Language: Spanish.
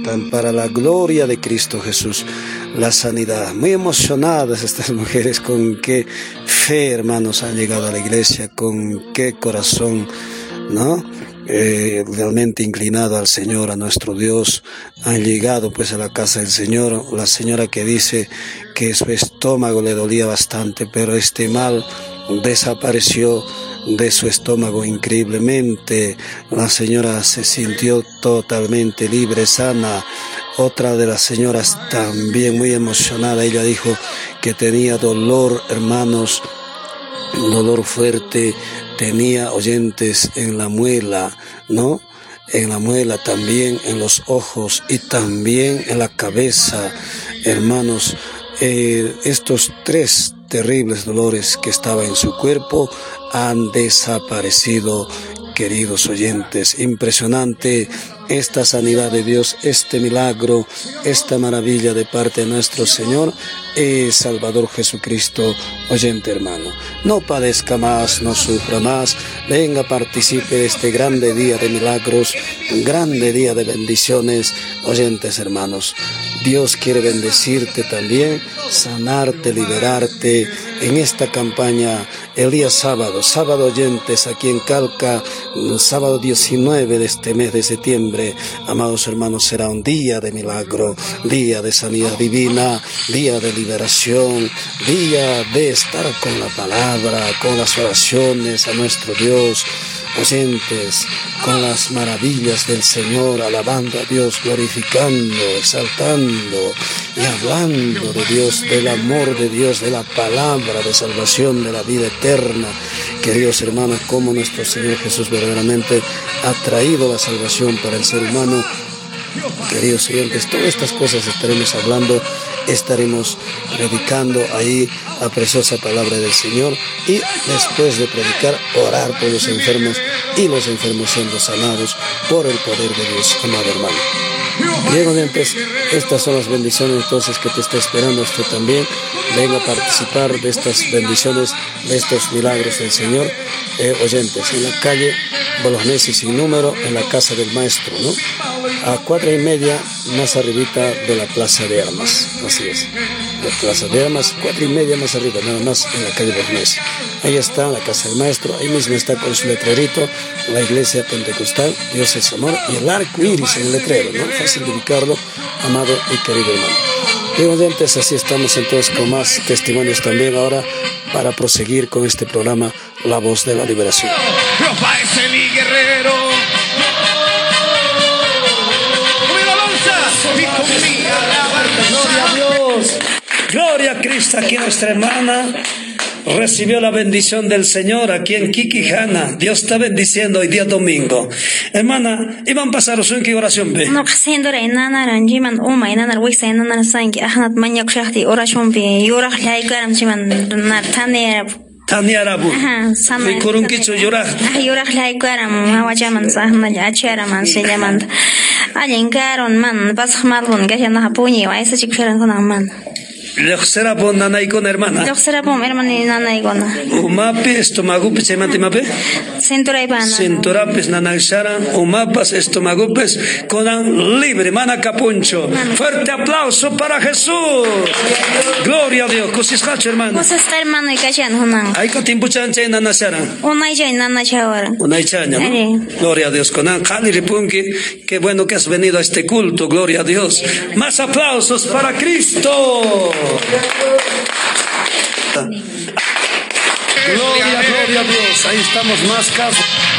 para la gloria de Cristo Jesús, la sanidad. Muy emocionadas estas mujeres, con qué fe, hermanos, han llegado a la iglesia, con qué corazón, ¿no? Realmente inclinado al Señor, a nuestro Dios, han llegado pues a la casa del Señor. La señora que dice que su estómago le dolía bastante, pero este mal desapareció de su estómago increíblemente. La señora se sintió totalmente libre, sana. Otra de las señoras también muy emocionada, ella dijo que tenía dolor, hermanos, dolor fuerte, tenía oyentes en la muela, ¿no? En la muela, también en los ojos y también en la cabeza, hermanos. Estos tres terribles dolores que estaban en su cuerpo han desaparecido, queridos oyentes. Impresionante esta sanidad de Dios, este milagro, esta maravilla de parte de nuestro Señor y Salvador Jesucristo. Oyente hermano, no padezca más, no sufra más, venga, participe de este grande día de milagros, grande día de bendiciones. Oyentes hermanos, Dios quiere bendecirte también, sanarte, liberarte en esta campaña. El día sábado oyentes, aquí en Calca, sábado 19 de este mes de septiembre, amados hermanos, será un día de milagro, día de sanidad divina, día de liberación, día de estar con la palabra, con las oraciones a nuestro Dios. Oyentes, con las maravillas del Señor, alabando a Dios, glorificando, exaltando y hablando de Dios, del amor de Dios, de la palabra de salvación, de la vida eterna. Queridos hermanos, como nuestro Señor Jesús verdaderamente ha traído la salvación para el ser humano. Queridos oyentes, todas estas cosas estaremos hablando, estaremos predicando ahí la preciosa palabra del Señor, y después de predicar, orar por los enfermos y los enfermos siendo sanados por el poder de Dios, amado hermano. Bien, oyentes, estas son las bendiciones entonces que te está esperando usted también. Venga a participar de estas bendiciones, de estos milagros del Señor. Oyentes, en la calle Bolognesi sin número, en la casa del maestro, ¿no? A 4:30 más arribita de la Plaza de Armas. Así es, la Plaza de Armas, 4:30 más arriba, nada más, en la calle Bolognesi. Ahí está la casa del maestro, ahí mismo está con su letrerito, la iglesia pentecostal, Dios es amor, y el arco iris en el letrero, ¿no? Fácil de ubicarlo, amado y querido hermano. Bien, oyentes, así estamos entonces con más testimonios también ahora para proseguir con este programa, La Voz de la Liberación. Ropa ese mi guerrero. Gloria a Dios, gloria a Cristo. Aquí nuestra hermana recibió la bendición del Señor aquí en Quiquijana. Dios está bendiciendo hoy día domingo. Hermana, iban a pasar su oración, ve. No, haciendo nana ranjiman uma nana wisa nana sanki ahnat manyak shahti oración be yorah laikaram chiman nartane Taniarabu. Sama. Kurun kichu yorah. Yorah laikaram awajaman sahna acharaman sejaman. Alinkaron man paskhmalun gajana hapuni wa isa chikran konaman. Será por nana y con hermana. Será por hermana y nana y con. Umapi estómago pues mate mape. Cintura y pana. Cintura pues nana sharan umapas estómago pues conan libre mana capuncho. Fuerte aplauso para Jesús. Gloria a Dios. Cosis cacho hermano. Cosis hermano y cachan hunan. Hay que tiempo chanche nana sharan. Una y nana chawara. Una y chaña. Gloria a Dios. Conan Kali Ripunki. Qué bueno que has venido a este culto. Gloria a Dios. Más aplausos para Cristo. Gloria, gloria a Dios. Ahí estamos más casos.